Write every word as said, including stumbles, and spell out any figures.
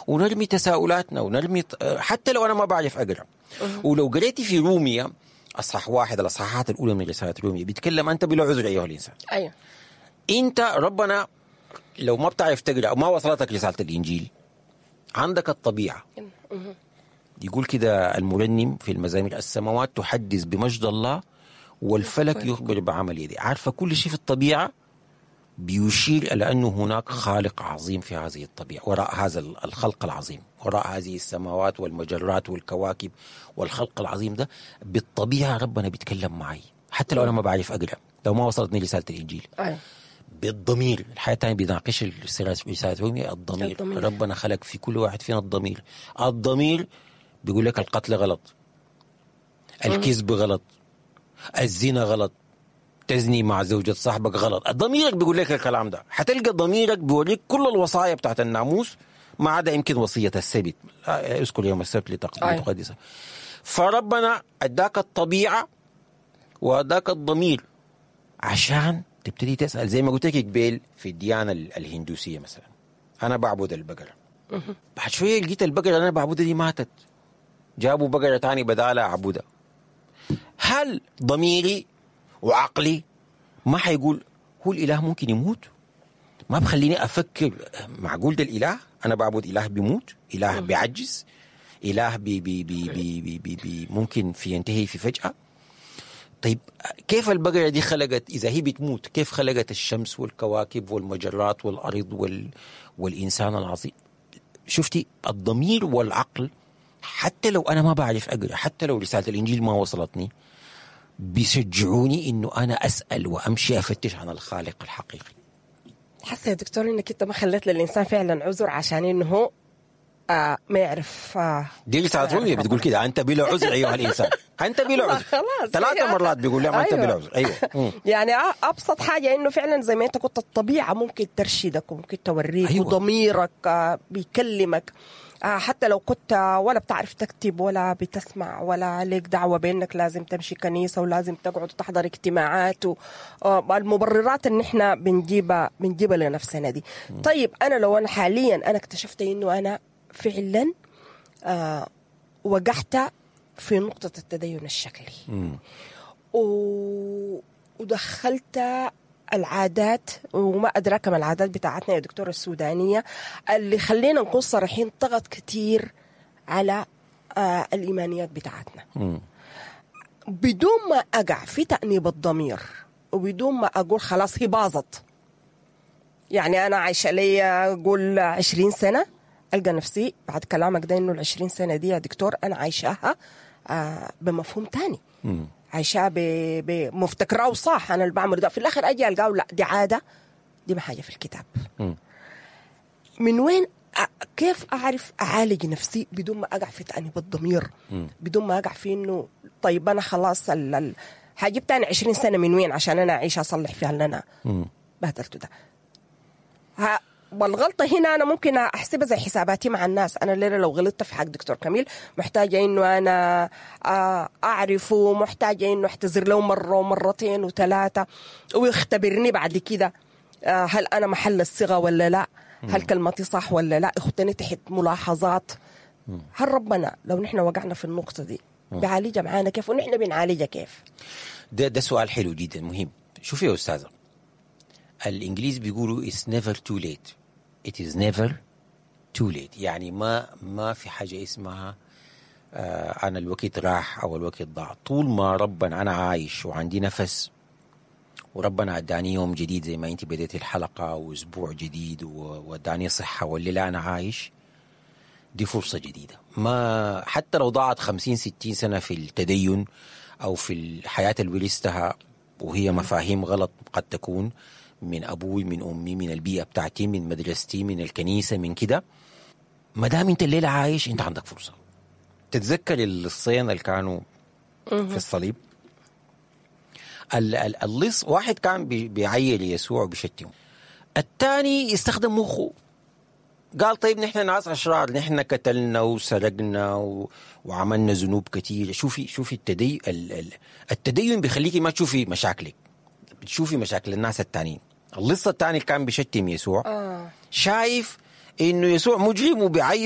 ونرمي تساؤلاتنا ونرمي حتى لو أنا ما بعرف أقرأ. ولو قريتي في رومية أصحاح واحد الأصحاحات الأولى من رسالة رومية بيتكلم أنت بلا عذر أيها الإنسان. أيوة. أنت ربنا لو ما بتعرف تقرأ أو ما وصلتك رسالة الإنجيل عندك الطبيعة. يقول كده المرنم في المزامير: السماوات تحدث بمجد الله والفلك يخبر بعمل يديه. عارفة كل شيء في الطبيعة بيشير إلى أنه هناك خالق عظيم في هذه الطبيعة، وراء هذا الخلق العظيم، وراء هذه السماوات والمجرات والكواكب والخلق العظيم ده. بالطبيعة ربنا بيتكلم معي حتى لو أنا ما بعرف أقرأ، لو ما وصلتني رسالة الإنجيل. أي. بالضمير. الحياة الثانية بيناقش رسالة رومية الضمير. الضمير. ربنا خلق في كل واحد فينا الضمير. الضمير بيقول لك القتل غلط، الكذب غلط، الزنا غلط، تزني مع زوجة صاحبك غلط. ضميرك بيقول لك الكلام ده. حتلقى ضميرك بيوريك كل الوصايا بتاعت الناموس ما عدا يمكن وصية السبت، اذكر يوم السبت لتقدسه. فربنا اداك الطبيعة واداك الضمير عشان تبتدي تسأل. زي ما قلت لك قبل في الديانة الهندوسية مثلا، أنا بعبد البقرة، بعد شوية لقيت البقرة اللي أنا بعبدها دي ماتت، جابوا بقرة تاني بدالها أعبدها. هل ضميري وعقلي ما حيقول هو الإله ممكن يموت؟ ما بخليني أفكر معقول ده الإله؟ أنا بعبد إله بيموت، إله بيعجز، إله بي بي بي بي بي بي بي ممكن في ينتهي في فجأة. طيب كيف البقرة دي خلقت إذا هي بتموت؟ كيف خلقت الشمس والكواكب والمجرات والأرض وال والإنسان العظيم؟ شفتي الضمير والعقل حتى لو أنا ما بعرف أقرأ، حتى لو رسالة الإنجيل ما وصلتني، بيشجعوني إنه أنا أسأل وأمشي أفتش عن الخالق الحقيقي. حاسة يا دكتور إنك أنت ما خليت للإنسان فعلا عذر عشان إنه هو آه ما يعرف. آه دي رسالة رومية بتقول كده: أنت بلا عذر أيها الإنسان، أنت بلا عذر. ثلاثة مرات بيقول لهم أنت بلا عذر. أيوة. يعني أبسط حاجة إنه فعلا زي ما أنت قلت الطبيعة ممكن ترشدك وممكن توريك. أيوة. وضميرك آه بيكلمك آه حتى لو كنت ولا بتعرف تكتب ولا بتسمع ولا عليك دعوة بأنك لازم تمشي كنيسة ولازم تقعد وتحضر اجتماعات والمبررات اللي احنا بنجيبها بنجيبها لنفسنا دي. طيب أنا لو أنا حاليا أنا اكتشفت إنه أنا فعلا آه وقعت في نقطة التدين الشكلي و... ودخلت العادات وما أدراك ما العادات بتاعتنا يا دكتورة السودانية اللي خلينا نكون صريحين طغت كتير على آه الإيمانيات بتاعتنا. م. بدون ما أقع في تأنيب الضمير وبدون ما أقول خلاص هي باظت. يعني أنا عايشة لي أقول عشرين سنة ألقى نفسي بعد كلامك ده إنه العشرين سنة دي يا دكتور أنا عايشاها آه بمفهوم تاني. م. عايشاه بمفتكراه وصح أنا اللي بعمل ده، في الآخر أجي ألقاه لا دي عادة، دي ما حاجة في الكتاب. م. من وين أ... كيف أعرف أعالج نفسي بدون ما أقع في تأنيب الضمير، بدون ما أقع في إنه طيب أنا خلاص ال... ال... حاجب تاني عشرين سنة من وين عشان أنا أعيش أصلح فيها اللي أنا بهدلته ده. ها والغلطة هنا أنا ممكن أحسبها زي حساباتي مع الناس. أنا الليلة لو غلطت في حق دكتور كميل محتاجة إنه أنا أعرفه، محتاجة إنه أحتذر له مرة ومرتين وثلاثة ويختبرني بعد كده هل أنا محل الصغة ولا لا، هل كلمتي صح ولا لا، اختني تحت ملاحظات. هل ربنا لو نحن وقعنا في النقطة دي بيعالجها معانا كيف ونحن بنعالجها كيف؟ ده ده سؤال حلو جدا مهم. شوفي يا أستاذة، الإنجليز بيقولوا it's never too late. it is never too late. يعني ما ما في حاجة اسمها آه أنا الوقت راح أو الوقت ضاع. طول ما ربنا أنا عايش وعندي نفس وربنا أداني يوم جديد زي ما أنت بديت الحلقة وأسبوع جديد وأداني صحة والليلة أنا عايش، دي فرصة جديدة. ما حتى لو ضاعت خمسين ستين سنة في التدين أو في الحياة اللي ورثتها وهي مفاهيم غلط قد تكون من أبوي من أمي من البيئة بتاعتي من مدرستي من الكنيسة من كده، ما دام أنت الليلة عايش أنت عندك فرصة. تتذكر الصين اللي كانوا في الصليب، اللص واحد كان بيعير يسوع وبيشتمه، الثاني يستخدم مخه، قال طيب نحن ناس أشرار، نحن قتلنا وسرقنا و... وعملنا ذنوب كتير. شوفي شوفي التدين التدين بيخليكي ما تشوفي مشاكلك، بتشوفي مشاكل الناس التانيين. اللص الثاني كان بيشتم يسوع آه. شايف إنه يسوع مجرم وبيعير